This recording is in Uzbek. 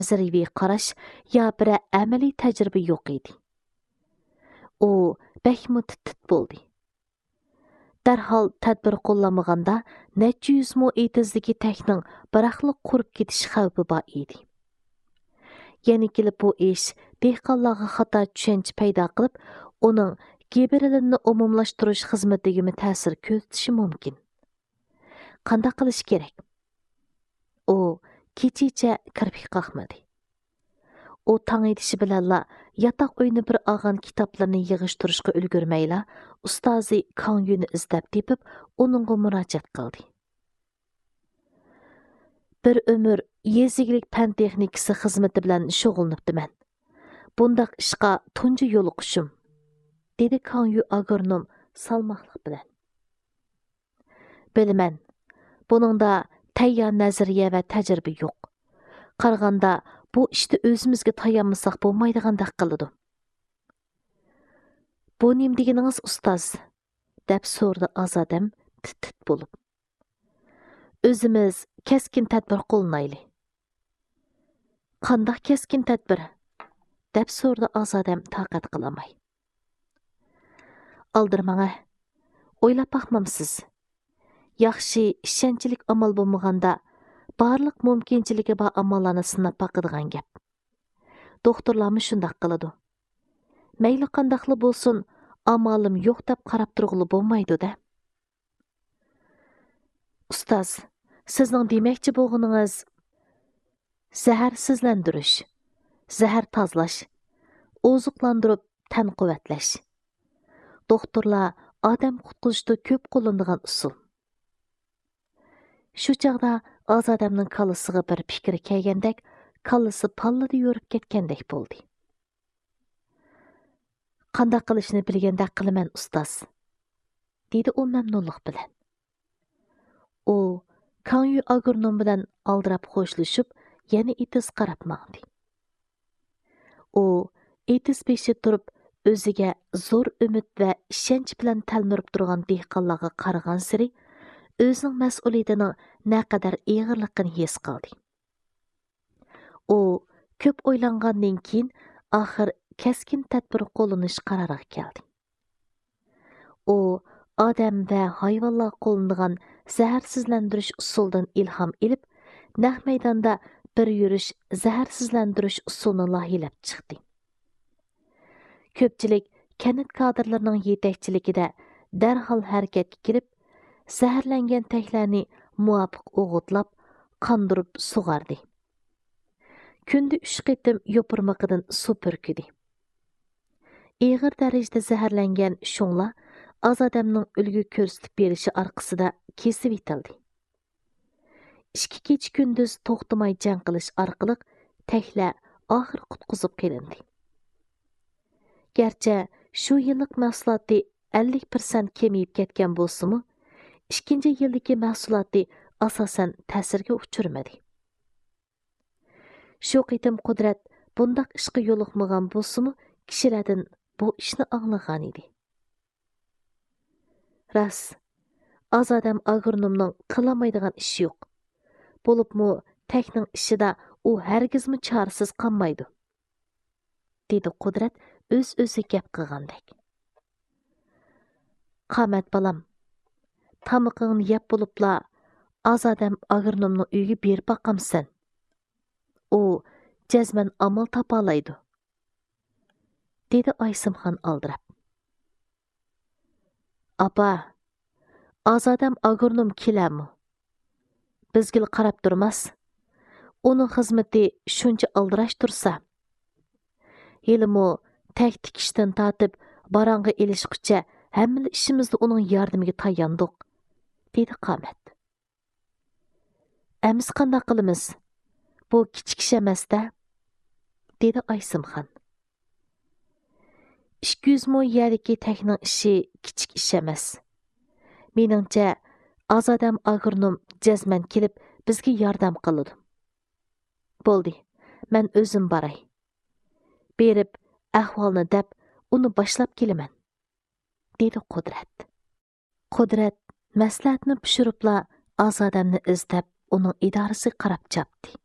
nazariy qarash ya bir amaliy tajriba yo'q edi. U bəkmü tit bo'ldi. Dərhal tədbir qo'llanmaganda necha yuz mo etizdagi takning biraqliq qurib ketish xavfi bor edi. Yana kelib bu ish dehqonlarga xato tushuncha paydo qilib, uning Gibberlinni umumlashtirish xizmatiga ta'sir ko'rsatishi mumkin. Qanday qilish kerak? U kechicha kirpik qaqmadi. U tang etishi bilanla yataq uyni bir olgan kitoblarni yig'ishtirishga ulgurmayla ustozi Kangyuni izlab tepib, uningga murojaat qildi. Bir umr yezigilik fan texnikasi xizmati bilan shug'ullanibdiman. Bundaq ishqa tunji yo'liqishim, dedi Kangyu agronom salmoqliq bilan. Bilaman, buningda tayyor nazariya va tajriba yo'q. Qaraganda bu ishni o'zimizga tayanmasak bo'lmaydigandek qiladi. Bu nim deganingiz ustoz? Deb so'radi Azodam tit bo'lib. O'zimiz keskin tadbir qo'llayli. Qanday keskin tadbir? Deb so'radi Azodam taqat qilmay. Aldirmanga, o'ylab baqmamsiz. Yaxshi ishonchlik amal bo'lmaganda barliq mumkinchiligi bor amallarni sinab baqadigan gap. Doktorlarmi shunday qiladi. Mayli qandaqli bo'lsin, amalim yo'q deb qarab turg'ili bo'lmaydi-da. Ustoz, sizning demoqchi bo'lganingiz zaharsizlantirish, zahar tozalash, oziqlantirib tan quvvatlash. Doktorlar odam qutqizishda ko'p qo'llanadigan usul. Shu chaqda Azodamning kallasiga bir fikr kelgandek, kallasi pallada yurib ketgandek bo'ldi. Qanday qilishni bilgandek qilaman ustoz, dedi u mamnunlik bilan. U Kangyu agronom bilan aldirab xo'shlashib, yana etiz qarab maqdi. U etiz beshi turib, o'ziga zo'r umid va ishonch bilan talmirib turgan dehqonlarga qaragan siri o'zining mas'uliyatining naqadar og'irligini his qildi. U ko'p o'ylangandan keyin oxir keskin tadbir qo'llanish qaroriga keldi. U odam va hayvonlar qo'llanadigan zaharsizlantirish usulidan ilhom olib, naq maydonda bir yurish zaharsizlantirish usulini loyihalab chiqdi. Ko'pchilik kanit kadrlarining yetakchiligida darhol harakatga kirib, zaharlangan taklarni muvofiq o'g'itlab, qondirib sug'ardi. Kunda 3 qitim yopirmoqidan suv purkidi. Ig'ir darajada zaharlangan shunglar Azodamning ulgu ko'rsatib berishi orqasida kesib etildi. 2 kecha kunduz to'xtamay jang qilish orqali taklar oxir qutqizib qilindi. Gerçi shu yillik mahsuloti 50% kemiyib ketgan bo'lsa-mu, ikkinchi yildagi mahsuloti asosan ta'sirga uchirmadi. Shu qitim Qudrat bundaq ishga yo'liqmagan bo'lsa-mu, kishilardan bu ishni anglagan edi. Ras, Azodam agronomning qilamaydigan ishi yo'q. Bo'libmi, takning ishida u hargizmi chorasiz qolmaydi, dedi Qudrat o'z-o'zi gap qilgandek. Qamat balam, tamuqingni yeb bo'libla Azodam agronomning uyiga berib baqamsan. U jazman amal topalaydi, dedi Aysimxon aldirab. Apa, Azodam agronom kelami? Bizgil qarab turmas. Uning xizmati shuncha aldirash tursa, Yelimi tak tikishdan tatib barang'a elishqicha hamma ishimizni uning yordamiga tayandiq, dedi Qamat. Amiz qanday qilamiz? Bu kichik ish emas-da, dedi Aysimxon. 200 mo yerdagi takning ishi kichik ish emas. Meningcha Azodam agronom jazman kelib bizga yordam qiladi. Bo'ldi, men o'zim boray. Berib ahvolni deb uni boshlab kelaman, dedi Qudrat. Qudrat maslahatni pishiribla Azodamni izlab uning idorasiga qarab chapdi.